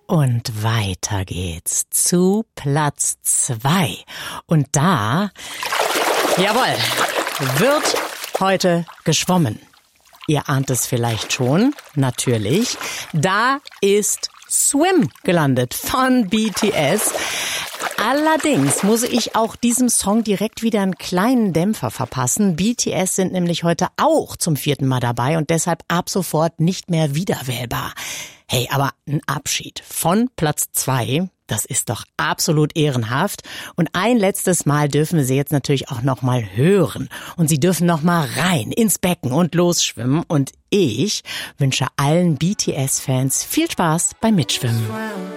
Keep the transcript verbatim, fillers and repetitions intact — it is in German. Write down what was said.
Und weiter geht's zu Platz zwei. Und da, jawohl, wird heute geschwommen. Ihr ahnt es vielleicht schon, natürlich. Da ist Swim gelandet von B T S. Allerdings muss ich auch diesem Song direkt wieder einen kleinen Dämpfer verpassen. B T S sind nämlich heute auch zum vierten Mal dabei und deshalb ab sofort nicht mehr wiederwählbar. Hey, aber ein Abschied von Platz zwei, das ist doch absolut ehrenhaft. Und ein letztes Mal dürfen wir sie jetzt natürlich auch noch mal hören. Und sie dürfen noch mal rein ins Becken und losschwimmen. Und ich wünsche allen B T S-Fans viel Spaß beim Mitschwimmen.